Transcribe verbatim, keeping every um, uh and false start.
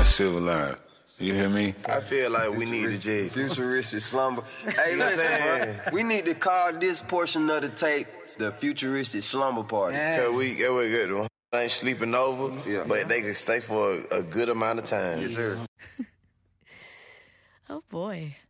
silver line. You hear me? I feel like we need to just... Futuristic slumber. Hey, listen, bro. We need to call this portion of the tape the Futuristic Slumber Party. Cause we, yeah, we good. They ain't sleeping over, yeah. but they can stay for a, a good amount of time. Yes, sir. Oh, boy.